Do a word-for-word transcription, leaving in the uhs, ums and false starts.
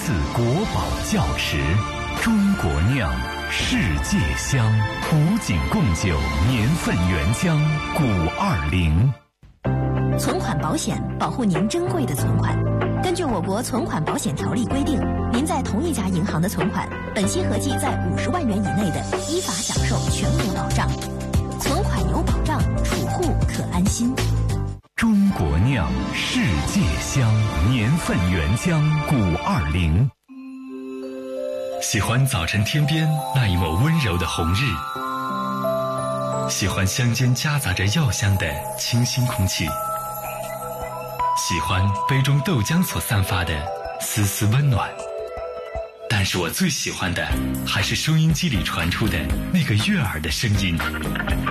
自国宝窖池，中国酿，世界香，古井贡酒年份原浆古二零。 存款保险保护您珍贵的存款。根据我国存款保险条例规定，您在同一家银行的存款，本息合计在五十万元以内的，依法享受全额保障。存款有保障，储户可安心。 中国酿，世界香，年份原浆古二零。喜欢早晨天边那一抹温柔的红日，喜欢乡间夹杂着药香的清新空气，喜欢杯中豆浆所散发的丝丝温暖。但是我最喜欢的还是收音机里传出的那个悦耳的声音。